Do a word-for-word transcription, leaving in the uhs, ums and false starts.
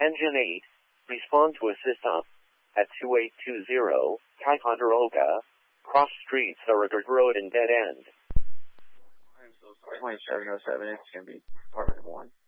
Engine eight, respond to assist up at two eight two zero, Ticonderoga, cross street, Surrogate Road and dead end. I'm so sorry. twenty-seven oh seven, it's going to be Department one.